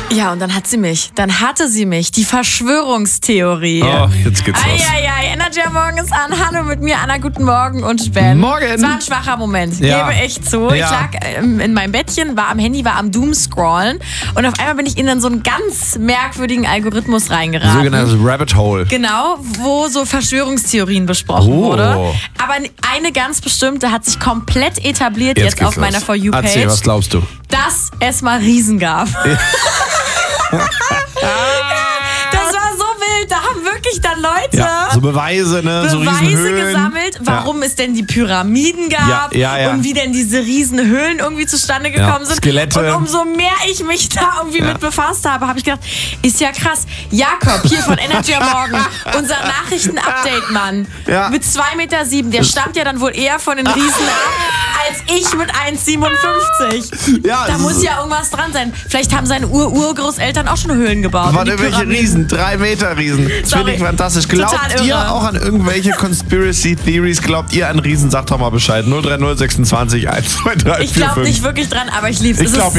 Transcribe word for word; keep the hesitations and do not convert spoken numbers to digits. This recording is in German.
Ja, und dann hat sie mich. Dann hatte sie mich. Die Verschwörungstheorie. Oh, jetzt geht's los. Eieiei, Energy am Morgen ist an. Hallo mit mir, Anna, guten Morgen und Ben. Morgen. Es war ein schwacher Moment, Ja. gebe ich zu. Ja. Ich lag ähm, in meinem Bettchen, war am Handy, war am Doomscrollen und auf einmal bin ich in so einen ganz merkwürdigen Algorithmus reingeraten. Sogenanntes Rabbit Hole. Genau, wo so Verschwörungstheorien besprochen Oh. wurde. Aber eine ganz bestimmte hat sich komplett etabliert jetzt, geht's auf meiner los. For You-Page, Erzähl, was glaubst du? dass es mal Riesen gab. Das war so wild, da haben wirklich dann Leute Ja, so Beweise, ne? so Beweise Riesenhöhlen. gesammelt, warum es denn die Pyramiden gab Ja, ja, ja. und wie denn diese Riesenhöhlen irgendwie zustande gekommen Ja, sind. Skelette. Und umso mehr ich mich da irgendwie Ja. mit befasst habe, habe ich gedacht, ist ja krass. Jakob, hier von Energy am Morgen, unser Nachrichten-Update-Mann Ja. mit zwei Meter sieben, der stammt ja dann wohl eher von den Riesen ab, als ich mit eins Komma siebenundfünfzig. Ja, Da das muss ist- ja irgendwas dran sein. Vielleicht haben seine Ur-Urgroßeltern auch schon Höhlen gebaut. Waren und die irgendwelche Pyramiden. Riesen, drei Meter Riesen. Das Sorry. finde ich fantastisch. Glaubt Total ihr irre. auch an irgendwelche Conspiracy Theories? Glaubt ihr an Riesen? Sagt doch mal Bescheid. null drei null sechsundzwanzig eins zwei drei vier fünf. Ich glaube nicht wirklich dran, aber ich liebe es. Ich Es glaub ist